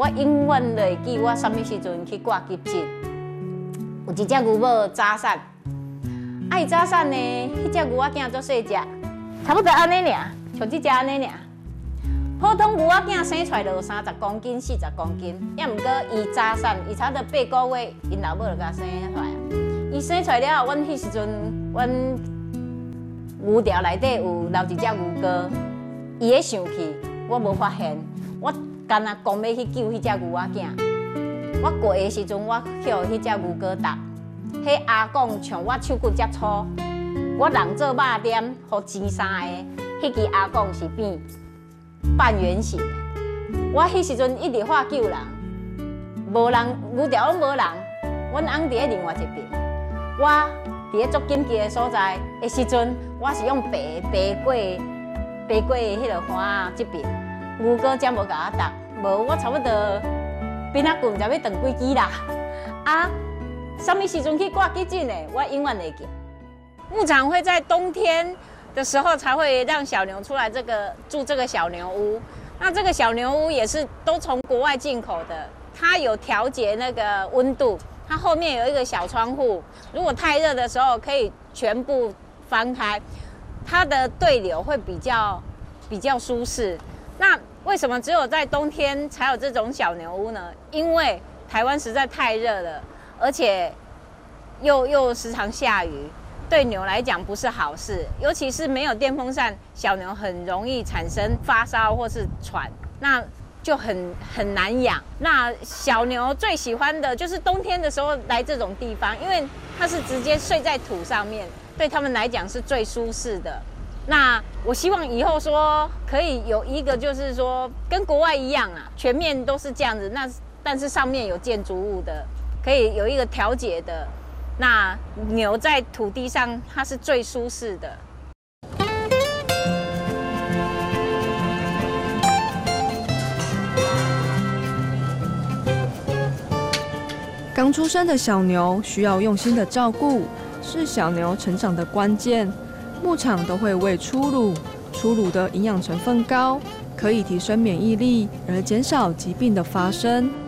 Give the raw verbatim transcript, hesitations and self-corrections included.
我永远会记我什么时阵去挂急诊。有一只牛母早产，啊伊早产呢，迄只牛仔囝足细只，差不多安尼尔，像这只安尼尔。普通牛仔囝生出来就三十公斤、四十公斤，也毋过伊早产，伊差不多八个月，因老母就甲生出来。伊生出来了后，阮迄时阵，阮牛寮内底有留一只牛哥，伊咧上去，我无发现，我干那讲要去救迄只牛仔囝。我过的时阵，我捡迄只牛哥搭，迄阿公像我手骨遮粗，我人做肉店，互钱衫的，迄支阿公是变半圆形的。我迄时阵一直喊救人，无人牛条拢无人，阮翁伫咧另外一边，我伫咧足紧急的所在的时阵，我是用爬爬过爬过迄个花这边，牛哥才无甲我搭，无我差不多。边仔棍才要断几支啦！啊，什么时阵去挂急诊呢？我永远会记。牧场会在冬天的时候才会让小牛出来这个住这个小牛屋。那这个小牛屋也是都从国外进口的，它有调节那个温度，它后面有一个小窗户，如果太热的时候可以全部翻开，它的对流会比较比较舒适。那为什么只有在冬天才有这种小牛屋呢？因为台湾实在太热了，而且又又时常下雨，对牛来讲不是好事。尤其是没有电风扇，小牛很容易产生发烧或是喘，那就很很难养。那小牛最喜欢的就是冬天的时候来这种地方，因为它是直接睡在土上面，对他们来讲是最舒适的。那我希望以后说可以有一个，就是说跟国外一样啊，全面都是这样子。那但是上面有建筑物的，可以有一个调节的。那牛在土地上，它是最舒适的。 刚出生的小牛需要用心的照顾，是小牛成长的关键。牧场都会喂初乳，初乳的营养成分高，可以提升免疫力，而减少疾病的发生。